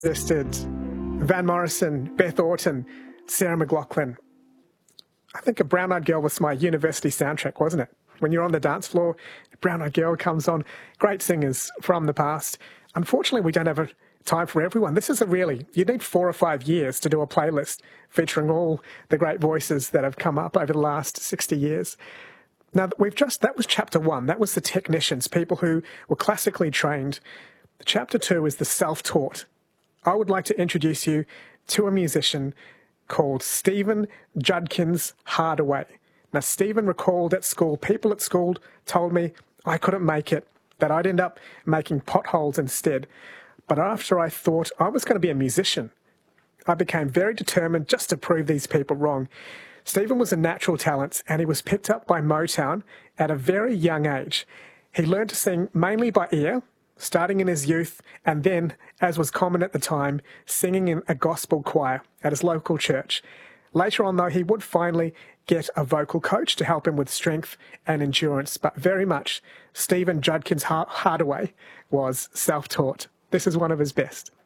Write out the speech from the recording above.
Listed Van Morrison, Beth Orton, Sarah McLachlan. I think A Brown Eyed Girl was my university soundtrack, wasn't it? When you're on the dance floor, A Brown Eyed Girl comes on. Great singers from the past. Unfortunately, we don't have a time for everyone. This is you need 4 or 5 years to do a playlist featuring all the great voices that have come up over the last 60 years. Now, that was chapter 1. That was the technicians, people who were classically trained. Chapter 2 is the self-taught. I would like to introduce you to a musician called Stephen Judkins Hardaway. Now, Stephen recalled at school, people at school told me I couldn't make it, that I'd end up making potholes instead. But after I thought I was going to be a musician, I became very determined just to prove these people wrong. Stephen was a natural talent, and he was picked up by Motown at a very young age. He learned to sing mainly by ear, starting in his youth, and then, as was common at the time, singing in a gospel choir at his local church. Later on, though, he would finally get a vocal coach to help him with strength and endurance, but very much Stephen Judkins Hardaway was self-taught. This is one of his best.